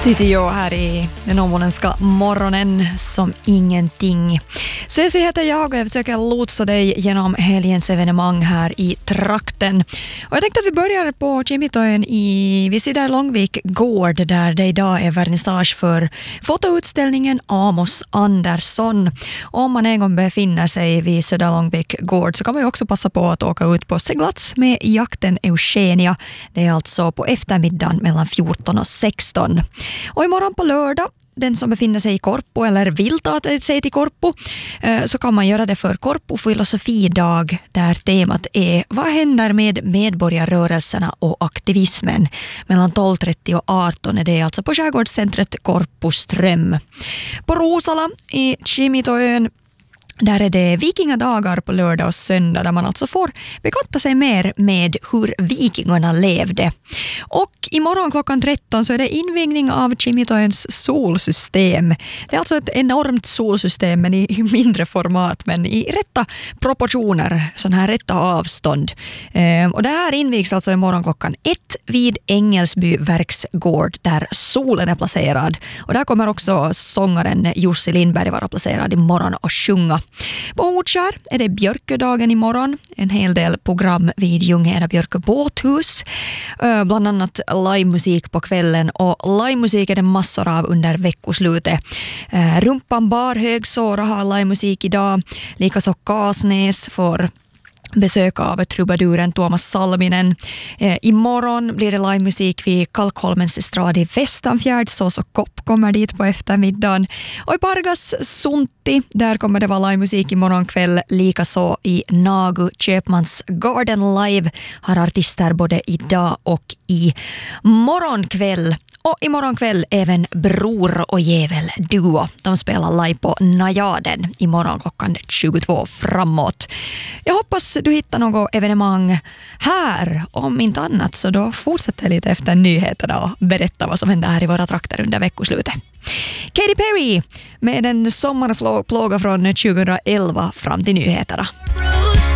Studio här i den omvåndenska morgonen som ingenting. Ceci heter jag och jag försöker lotsa dig genom helgens evenemang här i trakten. Och jag tänkte att vi börjar på Kimitoön vid Södra Långvik gård där det idag är vernissage för fotoutställningen Amos Andersson. Om man en gång befinner sig vid Södra Långvik gård så kan man ju också passa på att åka ut på seglats med jakten Eugenia. Det är alltså på eftermiddagen mellan 14 och 16. Och imorgon på lördag, den som befinner sig i Korpo eller vill ta sig till Korpo, så kan man göra det för Korpo filosofidag där temat är vad händer med medborgarrörelserna och aktivismen. Mellan 12.30 och 18 är det alltså på skärgårdscentret Korpoström. På Rosala i Kimitoön, där är det vikingadagar på lördag och söndag där man alltså får bekanta sig mer med hur vikingarna levde. Och imorgon klockan 13 så är det invigning av Kimitoöns solsystem. Det är alltså ett enormt solsystem men i mindre format men i rätta proportioner, sån här rätta avstånd. Och det här invigs alltså imorgon klockan 1 vid Engelsby verksgård där solen är placerad. Och där kommer också sångaren Jussi Lindberg vara placerad imorgon och sjunga. På Hortskär är det Björködagen imorgon. En hel del program vid Ljungheda Björkö båthus. Bland annat livemusik på kvällen. Och livemusik är det massor av under veckoslutet. Rumpan Bar Högsåra har livemusik idag. Likaså Kasnäs får besök av trubaduren Tuomas Salminen. Imorgon blir det livemusik vid Kalkholmens estrad i Västanfjärd. Så Kopp kommer dit på eftermiddagen. Och i Pargas Sunti, där kommer det vara livemusik imorgon kväll. Likaså i Nagu Köpmans Garden Live har artister både idag och i morgonkväll. Och imorgon kväll även Bror och Jävel Duo. De spelar live på Najaden imorgon klockan 22 framåt. Jag hoppas du hittar något evenemang här. Om inte annat så då fortsätter lite efter nyheterna och berätta vad som händer här i våra trakter under veckoslutet. Katy Perry med en sommarplåga från 2011 fram till nyheterna.